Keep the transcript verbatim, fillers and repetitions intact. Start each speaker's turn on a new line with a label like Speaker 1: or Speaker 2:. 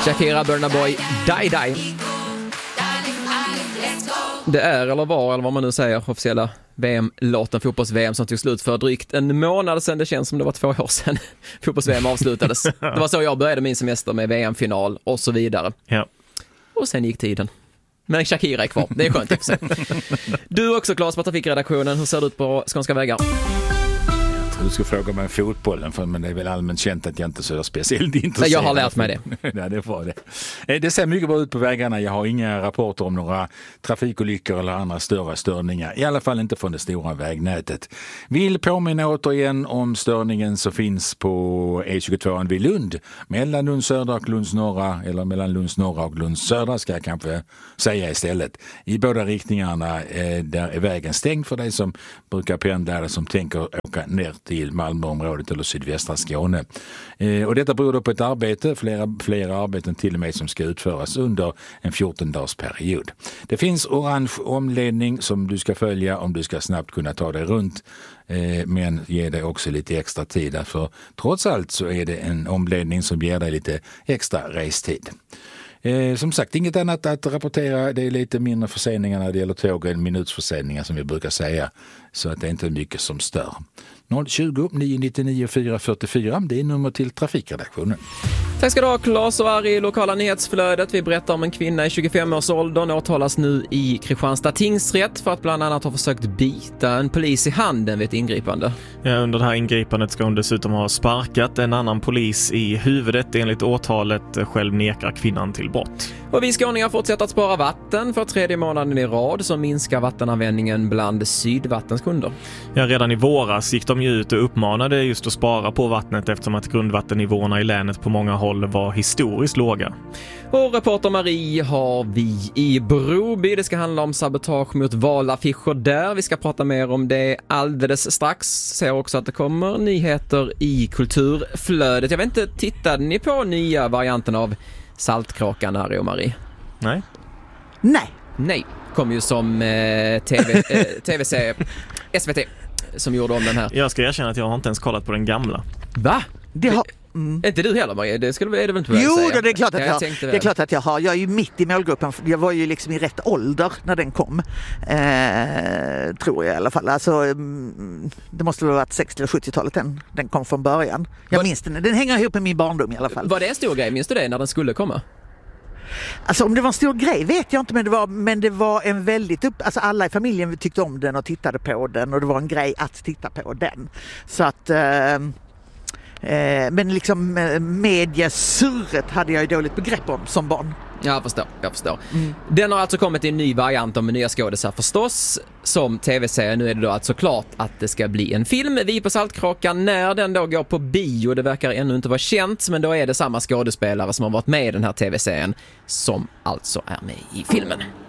Speaker 1: Shakira, Burna Boy, Die Die. Det är, eller var, eller vad man nu säger, officiella V M-låten, fotbolls-V M, som tog slut för drygt en månad sedan. Det känns som det var två år sedan fotbolls-V M avslutades. Det var så jag började min semester med V M-final och så vidare.
Speaker 2: Ja.
Speaker 1: Och sen gick tiden. Men Shakira är kvar, det är skönt i och för sig. Du också, Claes, på trafikredaktionen. Hur ser det ut på skånska vägar?
Speaker 3: Du ska fråga mig om fotbollen, för men det är väl allmänt känt att jag inte så är speciellt intresserad.
Speaker 1: Jag har lärt mig det.
Speaker 3: Ja, det var det. Det ser mycket bra ut på vägarna. Jag har inga rapporter om några trafikolyckor eller andra större störningar. I alla fall inte från det stora vägnätet. Vill påminna återigen om störningen som finns på E tjugotvå vid Lund. Mellan Lunds södra och Lunds norra, eller mellan Lunds norra och Lunds södra ska jag kanske säga istället. I båda riktningarna eh, där är vägen stängd för dig som brukar pendla eller som tänker åka ner till Malmöområdet eller sydvästra Skåne. Eh, och detta beror då på ett arbete, flera, flera arbeten till och med som ska utföras under en fjorton dagars period. Det finns orange omledning som du ska följa om du ska snabbt kunna ta dig runt, eh, men ge dig också lite extra tid. För trots allt så är det en omledning som ger dig lite extra restid. Eh, som sagt, inget annat att rapportera. Det är lite mindre förseningar när det gäller tåg än minutsförseningar som vi brukar säga. Så att det är inte mycket som stör. noll tjugo, nio nittionio, fyra fyrtiofyra, det är nummer till trafikredaktionen.
Speaker 1: Tack ska du ha, Claes, och är i lokala nyhetsflödet. Vi berättar om en kvinna i tjugofem-årsåldern åtalas nu i Kristianstad tingsrätt för att bland annat ha försökt bita en polis i handen vid ett ingripande.
Speaker 2: Ja, under det här ingripandet ska hon dessutom ha sparkat en annan polis i huvudet. Enligt åtalet själv nekar kvinnan till brott.
Speaker 1: Och vi skåningar fortsätter att spara vatten för tredje månaden i rad, som minskar vattenanvändningen bland Sydvattens kunder.
Speaker 2: Ja, redan i våras gick de ju ut och uppmanade just att spara på vattnet eftersom att grundvattennivåerna i länet på många håll var historiskt låga.
Speaker 1: Och reporter Marie har vi i Broby. Det ska handla om sabotage mot valaffischer där. Vi ska prata mer om det alldeles strax. Ser också att det kommer nyheter i kulturflödet. Jag vet inte, tittade ni på nya varianten av Saltkråkan, Harry och Marie?
Speaker 2: Nej.
Speaker 4: Nej.
Speaker 1: Nej, kom ju som eh, TV, eh, tv-serie S V T som gjorde om den här.
Speaker 2: Jag ska erkänna att jag har inte ens kollat på den gamla.
Speaker 1: Va?
Speaker 4: Det har... Mm.
Speaker 1: Inte du heller, Marie? Det skulle är det väl inte
Speaker 4: Jo,
Speaker 1: säga.
Speaker 4: det är klart att
Speaker 1: ja,
Speaker 4: jag,
Speaker 1: jag
Speaker 4: det är klart att jag har. Jag är ju mitt i målgruppen. Jag var ju liksom i rätt ålder när den kom. Eh, tror jag i alla fall. Alltså, mm, det måste ha varit sextio- eller sjuttiotalet den, den kom från början. Jag var, minns den. Den hänger ihop med min barndom i alla fall.
Speaker 1: Var det en stor grej? Minns du det när den skulle komma?
Speaker 4: Alltså om det var en stor grej vet jag inte, men det var, men det var en väldigt upp... Alltså alla i familjen tyckte om den och tittade på den och det var en grej att titta på den. Så att... Eh, Men liksom mediesurret hade jag ju dåligt begrepp om som barn.
Speaker 1: Jag förstår, jag förstår.
Speaker 4: Mm.
Speaker 1: Den har alltså kommit i en ny variant om nya skådisar förstås som tv-serie. Nu är det då alltså klart att det ska bli en film. Vi på Saltkråkan, när den då går på bio, det verkar ännu inte vara känt, men då är det samma skådespelare som har varit med i den här tv-serien som alltså är med i filmen.